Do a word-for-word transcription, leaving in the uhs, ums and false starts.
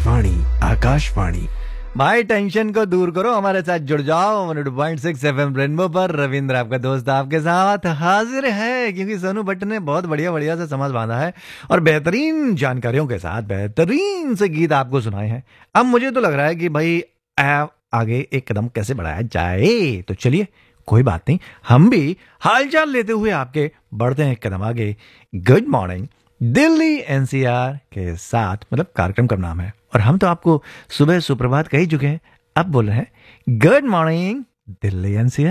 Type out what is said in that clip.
वाणी आकाशवाणी। भाई टेंशन को दूर करो, हमारे साथ जुड़ जाओ। One two point six F M rainbow पर रविंद्र आपका दोस्त आपके साथ हाजिर है, क्योंकि सोनू भट्ट ने बहुत बढ़िया बढ़िया से समाज बांधा है और बेहतरीन जानकारियों के साथ बेहतरीन से गीत आपको सुनाए हैं। अब मुझे तो लग रहा है कि भाई आगे एक कदम कैसे बढ़ाया जाए, तो चलिए कोई बात नहीं, हम भी हालचाल लेते हुए आपके बढ़ते हैं एक कदम आगे। गुड मॉर्निंग दिल्ली एनसीआर के साथ, मतलब कार्यक्रम का नाम है, और हम तो आपको सुबह सुप्रभात कह ही चुके हैं। अब बोल रहे हैं गुड मॉर्निंग दिल्ली एनसीआर।